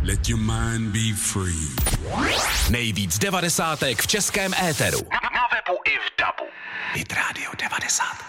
Let your mind be free. Nejvíc devadesátek v českém éteru. Na webu i v DABu. Hit Radio 90.